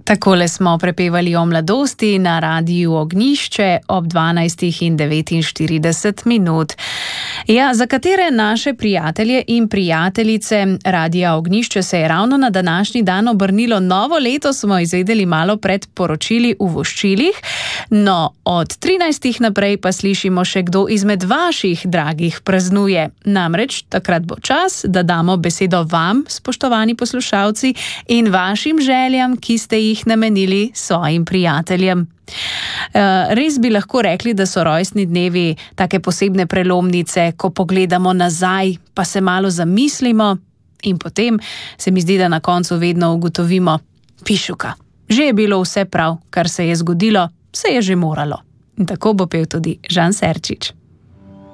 Takole smo prepevali o mladosti na Radiu Ognjišče ob 12:49. Ja, za katere naše prijatelje in prijateljice Radia Ognjišče se je ravno na današnji dan obrnilo novo leto, smo izvedeli malo pred poročili v voščilih. No, od 13. naprej pa slišimo še kdo izmed vaših dragih praznuje. Namreč takrat bo čas, da damo besedo vam, spoštovani poslušalci, in vašim željam, ki ste jih namenili svojim prijateljem. Res bi lahko rekli, da so rojstni dnevi take posebne prelomnice, ko pogledamo nazaj, pa se malo zamislimo in potem se mi zdi, da na koncu vedno ugotovimo, pišuka, že je bilo vse prav, kar se je zgodilo, se je že moralo. In tako bo pel tudi Žan Serčič.